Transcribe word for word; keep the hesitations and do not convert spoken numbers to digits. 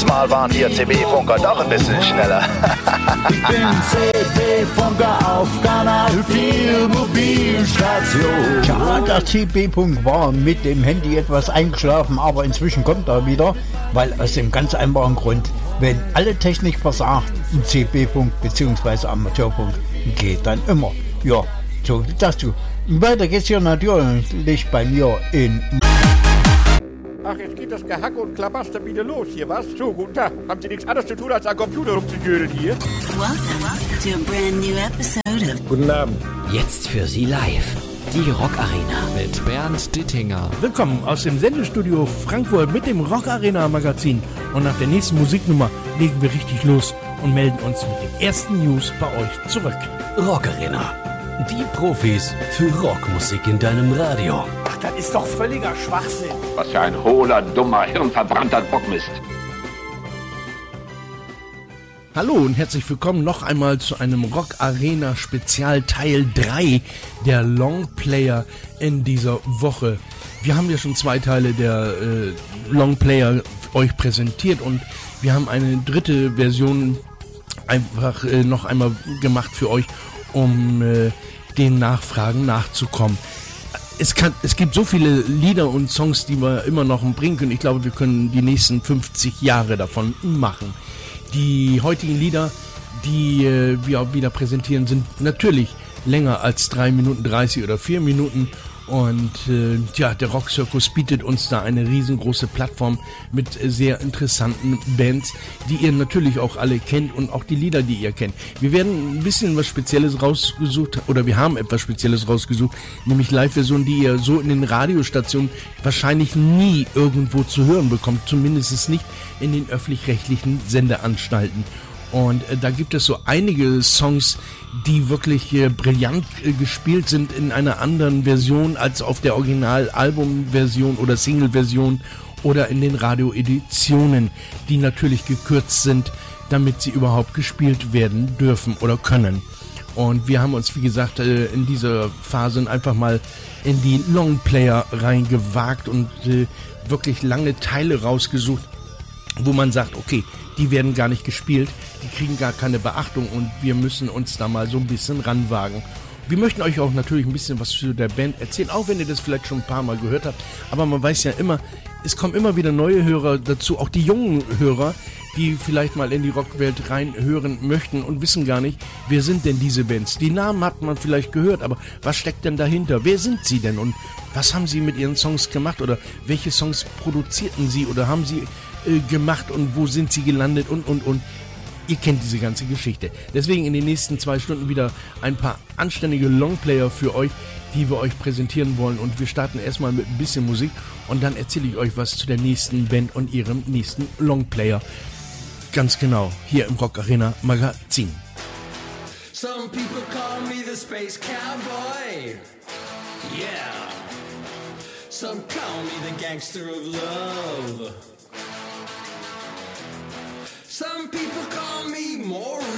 Mal waren ihr C B-Funker doch ein bisschen schneller. Ich bin C B-Funker auf Kanal vier Mobilstation. Ja, der C B-Funk war mit dem Handy etwas eingeschlafen, aber inzwischen kommt er wieder, weil aus dem ganz einfachen Grund, wenn alle Technik versagt, im C B-Funk bzw. Amateurfunk geht dann immer. Ja, so wie das du. Weiter geht's hier natürlich bei mir in... Ach, jetzt geht das Gehacke und Klabaster wieder los hier, was? So, guten Tag. Haben Sie nichts anderes zu tun, als am Computer rumzugören hier? Welcome to a brand new episode of... Guten Abend. Jetzt für Sie live, die Rock Arena mit Bernd Dittinger. Willkommen aus dem Sendestudio Frankfurt mit dem Rock Arena Magazin. Und nach der nächsten Musiknummer legen wir richtig los und melden uns mit den ersten News bei euch zurück. Rock Arena, die Profis für Rockmusik in deinem Radio. Ach, das ist doch völliger Schwachsinn. Was für ein hohler, dummer, hirnverbrannter Bockmist. Hallo und herzlich willkommen noch einmal zu einem Rock Arena Spezial Teil drei der Longplayer in dieser Woche. Wir haben ja schon zwei Teile der äh, Longplayer euch präsentiert und wir haben eine dritte Version einfach äh, noch einmal gemacht für euch, um äh, den Nachfragen nachzukommen. Es, kann, es gibt so viele Lieder und Songs, die wir immer noch bringen können. Ich glaube, wir können die nächsten fünfzig Jahre davon machen. Die heutigen Lieder, die äh, wir auch wieder präsentieren, sind natürlich länger als drei Minuten dreißig oder vier Minuten. Und äh, ja, der Rock Circus bietet uns da eine riesengroße Plattform mit sehr interessanten Bands, die ihr natürlich auch alle kennt und auch die Lieder, die ihr kennt. Wir werden ein bisschen was Spezielles rausgesucht, oder wir haben etwas Spezielles rausgesucht, nämlich Live-Versionen, die ihr so in den Radiostationen wahrscheinlich nie irgendwo zu hören bekommt, zumindest nicht in den öffentlich-rechtlichen Sendeanstalten. Und äh, da gibt es so einige Songs, die wirklich äh, brillant äh, gespielt sind in einer anderen Version als auf der Original-Album-Version oder Single-Version oder in den Radio-Editionen, die natürlich gekürzt sind, damit sie überhaupt gespielt werden dürfen oder können. Und wir haben uns, wie gesagt, äh, in dieser Phase einfach mal in die Longplayer reingewagt und äh, wirklich lange Teile rausgesucht, wo man sagt, okay, die werden gar nicht gespielt, die kriegen gar keine Beachtung und wir müssen uns da mal so ein bisschen ranwagen. Wir möchten euch auch natürlich ein bisschen was zu der Band erzählen, auch wenn ihr das vielleicht schon ein paar Mal gehört habt, aber man weiß ja immer, es kommen immer wieder neue Hörer dazu, auch die jungen Hörer, die vielleicht mal in die Rockwelt reinhören möchten und wissen gar nicht, wer sind denn diese Bands? Die Namen hat man vielleicht gehört, aber was steckt denn dahinter? Wer sind sie denn und was haben sie mit ihren Songs gemacht oder welche Songs produzierten sie oder haben sie äh, gemacht und wo sind sie gelandet und und und. Ihr kennt diese ganze Geschichte. Deswegen in den nächsten zwei Stunden wieder ein paar anständige Longplayer für euch, die wir euch präsentieren wollen. Und wir starten erstmal mit ein bisschen Musik und dann erzähle ich euch was zu der nächsten Band und ihrem nächsten Longplayer. Ganz genau, hier im Rock Arena Magazin. Some people call me the Space Cowboy. Yeah. Some call me the Gangster of Love. Some people call me moron.